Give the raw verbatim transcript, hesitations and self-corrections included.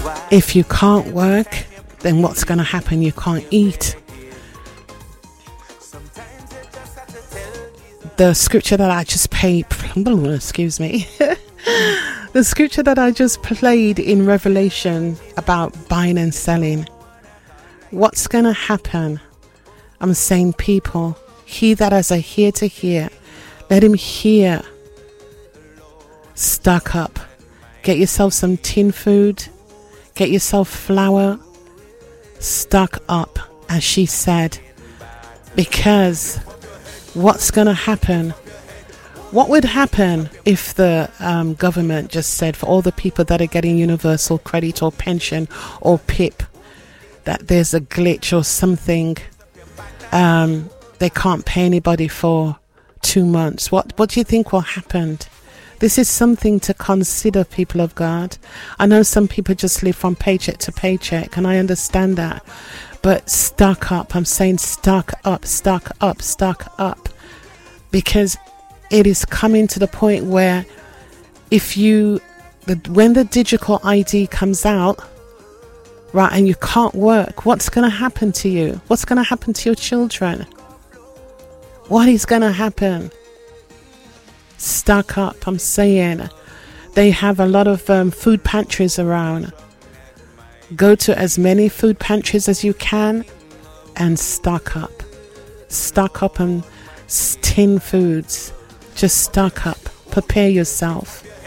If you can't work, then what's going to happen? You can't eat. The scripture that I just paid, excuse me, the scripture that I just played in Revelation about buying and selling. What's going to happen? I'm saying, people, he that has a ear to hear, let him hear. Stock up. Get yourself some tin food. Get yourself flour. Stock up, as she said. Because what's going to happen? What would happen if the um, government just said for all the people that are getting universal credit or pension or P I P that there's a glitch or something, um, they can't pay anybody for two months? What, what do you think will happen? This is something to consider, people of God. I know some people just live from paycheck to paycheck, and I understand that. But stock up. I'm saying stock up, stock up, stock up. Because it is coming to the point where if you, the, when the digital I D comes out, right, and you can't work, what's going to happen to you? What's going to happen to your children? What is going to happen? Stock up. I'm saying they have a lot of um, food pantries around. Go to as many food pantries as you can and stock up. Stock up on tin foods. Just stock up. Prepare yourself.